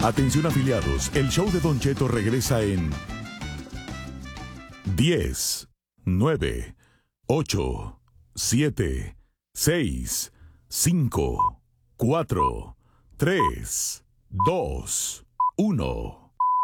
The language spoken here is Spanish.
Atención afiliados, el show de Don Cheto regresa en 10, 9, 8, 7, 6, 5, 4, 3, 2, 1.